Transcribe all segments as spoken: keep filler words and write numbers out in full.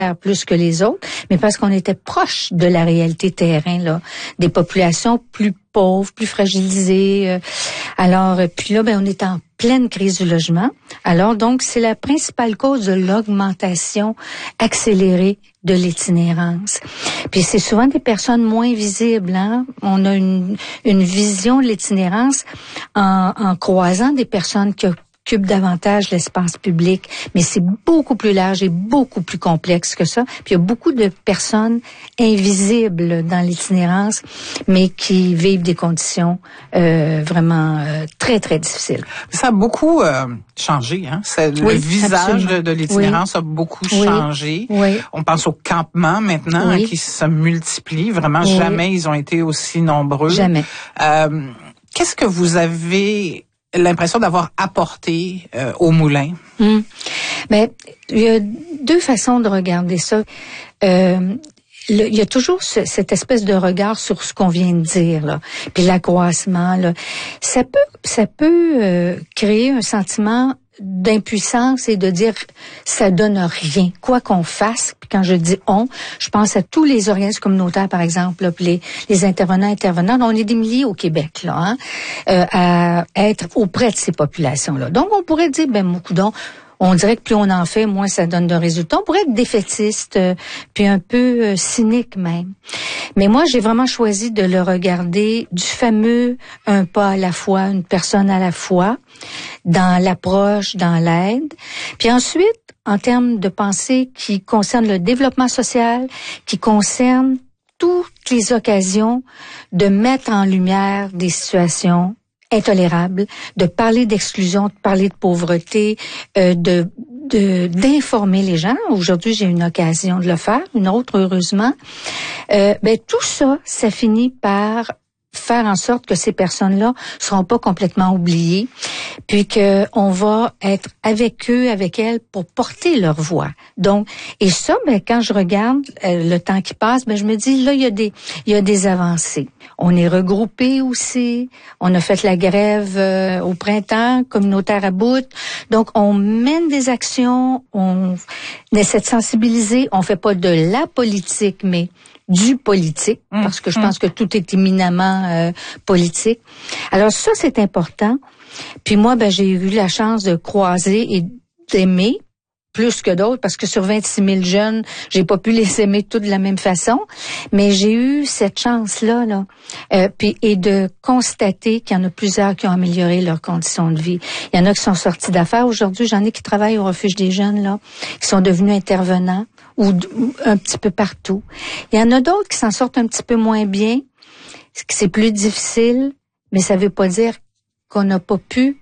plus que les autres, mais parce qu'on était proche de la réalité terrain, là, des populations plus pauvres, plus fragilisées. Euh, alors, puis là, ben, on est en pleine crise du logement. Alors, donc, c'est la principale cause de l'augmentation accélérée de l'itinérance. Puis c'est souvent des personnes moins visibles, hein. On a une, une vision de l'itinérance en, en croisant des personnes qui occupent davantage l'espace public, mais c'est beaucoup plus large et beaucoup plus complexe que ça. Puis il y a beaucoup de personnes invisibles dans l'itinérance, mais qui vivent des conditions euh, vraiment euh, très, très difficiles. Ça a beaucoup euh, changé, hein? C'est, le oui, visage de, de l'itinérance oui. a beaucoup oui. changé. Oui. On pense aux campements maintenant oui. hein, qui se multiplient. Vraiment, oui. jamais ils ont été aussi nombreux. Jamais. Euh, qu'est-ce que vous avez l'impression d'avoir apporté euh, au moulin? Hum. Mais il y a deux façons de regarder ça. Euh, le, il y a toujours ce, cette espèce de regard sur ce qu'on vient de dire, là, puis l'accroissement. Là, ça peut, ça peut euh, créer un sentiment d'impuissance et de dire ça donne rien, quoi qu'on fasse. Puis quand je dis on, je pense à tous les organismes communautaires, par exemple, là, puis les, les intervenants, intervenants. On est des milliers au Québec, là, hein, euh, à être auprès de ces populations-là. Donc, on pourrait dire, ben, mocoudon, on dirait que plus on en fait, moins ça donne de résultats. On pourrait être défaitiste, euh, puis un peu euh, cynique même. Mais moi, j'ai vraiment choisi de le regarder du fameux un pas à la fois, une personne à la fois, dans l'approche, dans l'aide. Puis ensuite, en termes de pensée qui concerne le développement social, qui concerne toutes les occasions de mettre en lumière des situations intolérable, de parler d'exclusion, de parler de pauvreté, euh, de, de d'informer les gens. Aujourd'hui, j'ai une occasion de le faire, une autre heureusement. Euh, ben tout ça, ça finit par faire en sorte que ces personnes-là seront pas complètement oubliées, puis que on va être avec eux, avec elles, pour porter leur voix. Donc, et ça, ben quand je regarde euh, le temps qui passe, ben je me dis là, il y a des, il y a des avancées. On est regroupés aussi. On a fait la grève euh, au printemps, communautaire à bout. Donc, on mène des actions, on essaie de sensibiliser. On fait pas de la politique, mais du politique, parce que je pense que tout est éminemment euh, politique. Alors ça, c'est important. Puis moi, ben j'ai eu la chance de croiser et d'aimer plus que d'autres, parce que sur vingt-six mille jeunes, j'ai pas pu les aimer tous de la même façon, mais j'ai eu cette chance-là, là, euh, puis et de constater qu'il y en a plusieurs qui ont amélioré leurs conditions de vie. Il y en a qui sont sortis d'affaires. Aujourd'hui, j'en ai qui travaillent au refuge des jeunes, là, qui sont devenus intervenants, ou, ou un petit peu partout. Il y en a d'autres qui s'en sortent un petit peu moins bien, c'est plus difficile, mais ça veut pas dire qu'on n'a pas pu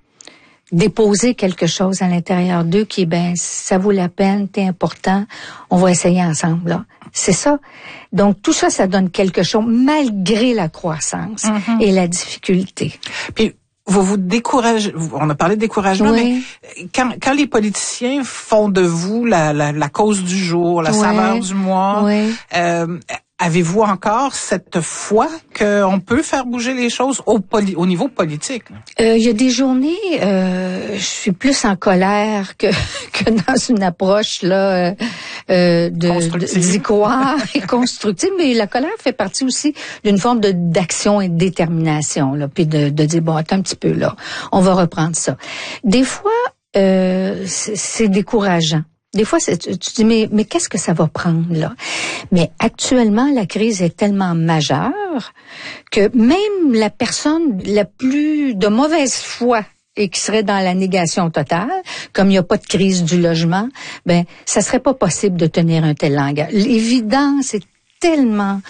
déposer quelque chose à l'intérieur d'eux qui, ben, ça vaut la peine, c'est important, on va essayer ensemble, là. C'est ça. Donc, tout ça, ça donne quelque chose, malgré la croissance mm-hmm. et la difficulté. Puis, vous vous découragez, on a parlé de découragement, oui. mais quand, quand les politiciens font de vous la, la, la cause du jour, la oui. saveur du mois, oui. euh, avez-vous encore cette foi qu'on peut faire bouger les choses au, poli- au niveau politique? Il euh, y a des journées, euh, je suis plus en colère que, que dans une approche là euh, de d'y croire et constructive. Mais la colère fait partie aussi d'une forme de d'action et de détermination, là, puis de, de dire bon, attends un petit peu là, on va reprendre ça. Des fois, euh, c'est, c'est décourageant. Des fois, c'est, tu, tu dis, mais, mais qu'est-ce que ça va prendre, là? Mais actuellement, la crise est tellement majeure que même la personne la plus de mauvaise foi et qui serait dans la négation totale, comme il n'y a pas de crise du logement, ben, ça serait pas possible de tenir un tel langage. L'évidence est tellement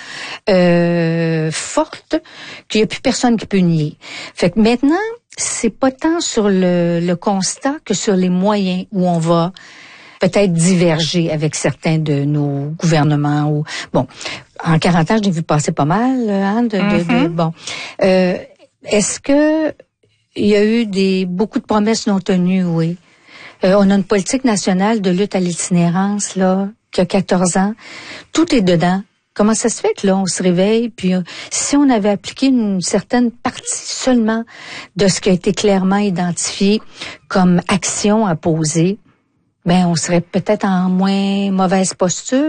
euh, forte qu'il n'y a plus personne qui peut nier. Fait que maintenant, c'est pas tant sur le, le constat que sur les moyens où on va peut-être diverger avec certains de nos gouvernements. Ou bon, en quarante ans, j'ai vu passer pas mal, hein, de, mm-hmm. de, de bon. Euh, est-ce que il y a eu des beaucoup de promesses non tenues? Oui. Euh, on a une politique nationale de lutte à l'itinérance là qui a quatorze ans. Tout est dedans. Comment ça se fait que là, on se réveille, puis euh, si on avait appliqué une certaine partie seulement de ce qui a été clairement identifié comme action à poser, ben on serait peut-être en moins mauvaise posture.